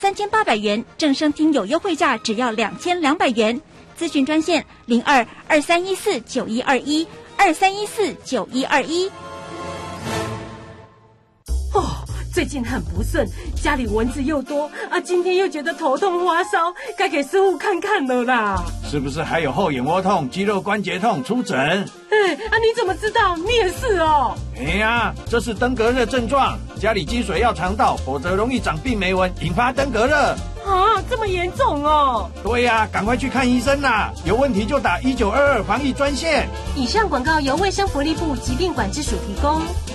3800元，正声听有优惠价只要2200元。咨询专线02-2314-9121，2314-9121。 最近很不顺，家里蚊子又多啊，今天又觉得头痛发烧，该给师傅看看了啦。 是不是还有后眼窝痛、肌肉关节痛？出诊。 你怎么知道？你也是哦。 这是登革热症状，家里积水要肠道，否则容易长病媒蚊，引发登革热。 这么严重哦？ 对呀，赶快去看医生啦！有问题就打1922防疫专线。 以上广告由卫生福利部疾病管制署提供。